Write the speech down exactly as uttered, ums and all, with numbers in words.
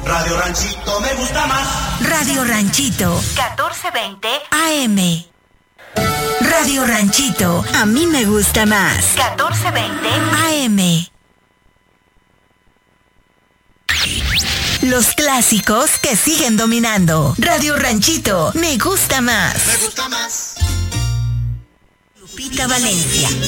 Radio Ranchito me gusta más. Radio Ranchito, catorce veinte A M. Radio Ranchito, a mí me gusta más. catorce veinte A M. Los clásicos que siguen dominando. Radio Ranchito, me gusta más. Me gusta más. Lupita Valencia,